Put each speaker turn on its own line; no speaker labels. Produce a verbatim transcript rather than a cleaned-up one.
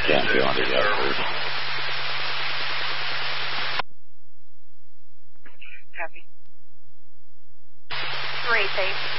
Can't be on the effort.
Copy. Three, safe.